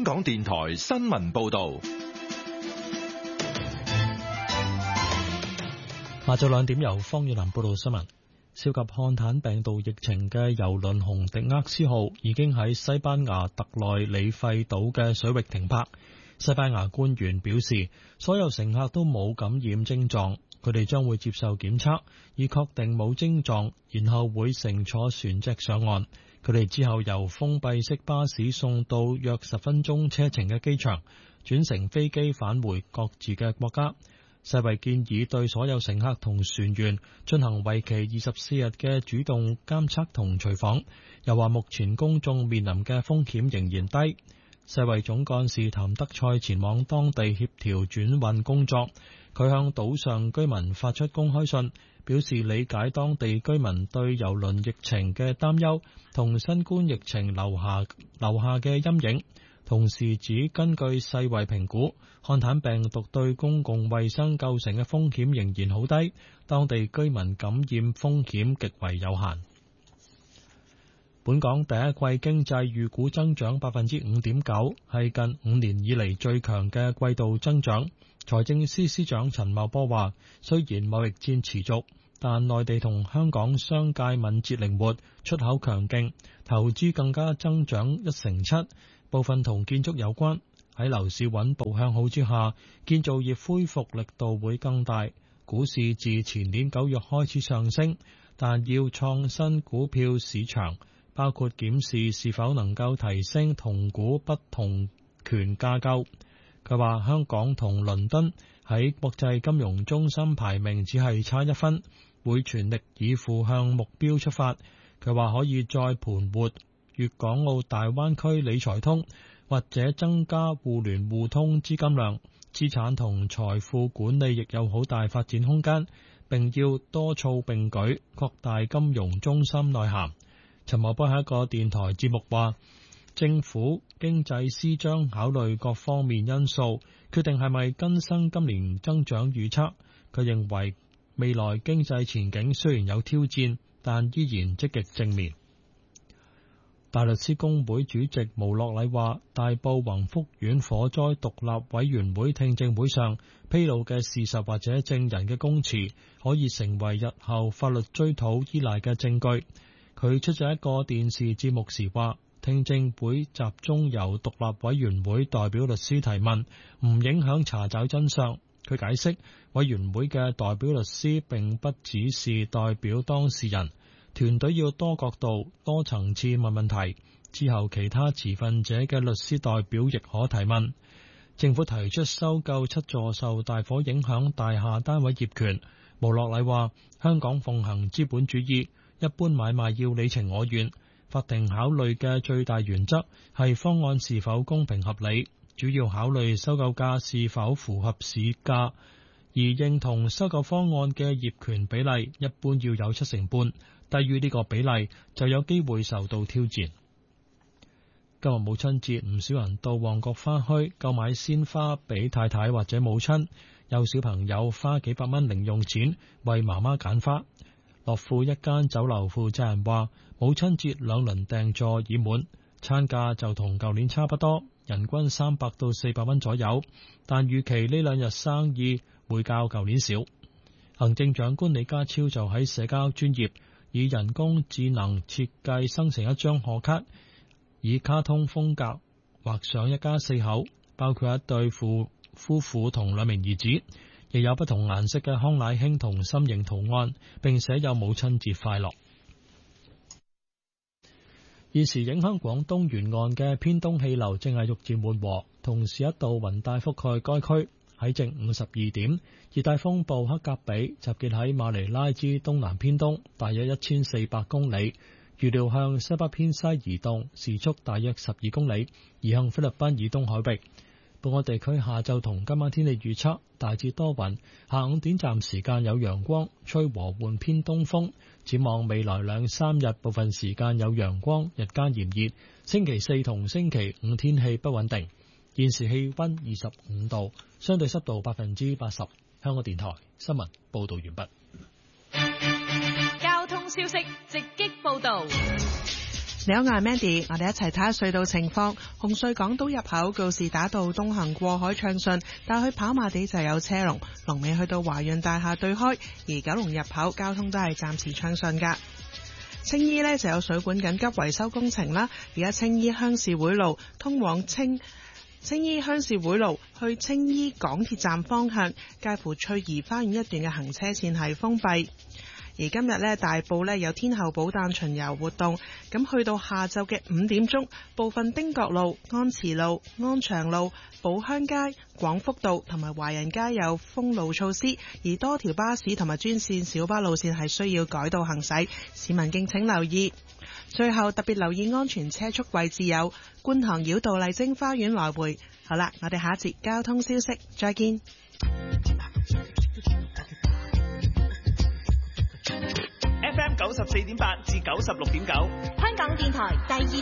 香港電台新聞報道。 下晝2點由方月林報道新聞。涉及漢坦病毒疫情嘅郵輪紅迪厄斯號已經喺西班牙特內里費島嘅水域停泊。西班牙官員表示，所有乘客都冇感染症狀，佢哋將會接受檢測，以確定冇症狀，然後會乘坐船隻上岸。佢哋之後由封閉式巴士送到約10分鐘車程嘅機場，轉乘飛機返回各自嘅國家。世衛建議對所有乘客同船員進行為期24日嘅主動監測同隨訪，又話目前公眾面臨嘅風險仍然低。世衛總幹事譚德塞前往當地協調轉運工作，佢向島上居民發出公開信，表示理解當地居民對郵輪疫情嘅擔憂同新冠疫情留下嘅陰影。同時指根據世衛評估，漢坦病毒對公共衛生構成嘅風險仍然好低，當地居民感染風險極為有限。本港第一季經濟預估增長 5.9%， 係近5年以嚟最強嘅季度增長。財政司司長陳茂波話，雖然貿易戰持續，但內地同香港商界敏捷靈活，出口強勁，投資更加增長7%，部分同建築有關。喺樓市穩步向好之下，建造業恢復力度會更大。股市自前年9月開始上升，但要創新股票市場，包括檢視是否能夠提升同股不同權架構。佢話香港同倫敦喺國際金融中心排名只係差1分，會全力以赴向目標出發。佢話可以再盤活粵港澳大灣區理財通，或者增加互聯互通資金量，資產同財富管理亦有好大發展空間，並要多措並舉，擴大金融中心內涵。陳茂波喺一個電台節目話，政府經濟司將考慮各方面因素，決定係咪更新今年增長預測。佢認為未來經濟前景雖然有挑戰，但依然積極正面。大律師公會主席毛樂禮話，大埔宏福苑火災獨立委員會聽證會上披露嘅事實或者證人嘅供詞，可以成為日後法律追討依賴嘅證據。佢出咗一個電視節目時話，聽證會集中由獨立委員會代表律師提問，唔影響查找真相。佢解釋，委員會嘅代表律師並不只是代表當事人，團隊要多角度、多層次問問題，之後其他持份者嘅律師代表亦可提問。政府提出收購7座受大火影響大廈單位業權。毛樂禮話，香港奉行資本主義，一般買賣要你情我願，法庭考慮嘅最大原則係方案是否公平合理，主要考慮收購價是否符合市價，而認同收購方案嘅業權比例一般要有7成半，低於呢個比例就有機會受到挑戰。今日母親節，唔少人到旺角花墟購買鮮花俾太太或者母親，有小朋友花幾百蚊零用錢為媽媽揀花。樂富一間酒樓負責人話，母親節2輪訂座已滿，餐價就同舊年差不多，人均300到400蚊左右，但預期呢2日生意會較舊年少。行政長官李家超就喺社交專頁以人工智能設計生成一張賀卡，以卡通風格畫上一家4口，包括一對夫婦同2名兒子，亦有不同顏色嘅康乃馨同心形圖案，並寫有母親節快樂。現時影響廣東沿岸嘅偏東氣流正係逐漸緩和，同時一道雲帶覆蓋該區。喺正午12點，熱帶風暴克格比集結喺馬尼拉之東南偏東，大約1400公里，預料向西北偏西移動，時速大約12公里，移向菲律賓以東海域。本港地區下晝同今晚天氣預測，大致多雲，下午短暫時間有陽光，吹和緩偏東風。展望未來2-3日，部分時間有陽光，日間炎熱。星期4同星期5天氣不穩定。現時氣溫25度，相對濕度80%。香港電台新聞報道完畢。 交通消息直擊報道。 你好，我係 Mandy， 我哋一齊睇下隧道情況。紅隧港島入口告士打道東行過海暢順，但去跑馬地就有車龍，龍尾去到華潤大廈對開，而九龍入口交通都係暫時暢順噶。青衣呢就有水管緊急維修工程啦，而家青衣鄉事會路通往青衣鄉事會路去青衣港鐵站方向，介乎翠怡花園一段嘅行車線係封閉。而今日呢，大埔呢有天后寶誕巡遊活動，咁去到下晝嘅5點鐘，部分汀角路、安慈路、安祥路、寶鄉街、廣福道同埋華人街有封路措施，而多條巴士同埋專線小巴路線係需要改道行駛，市民敬請留意。最後特別留意安全車速位置有觀塘繞道麗晶花園來回。好啦，我哋下一節交通消息再見。 FM 94.8至96.9， 香港電台第二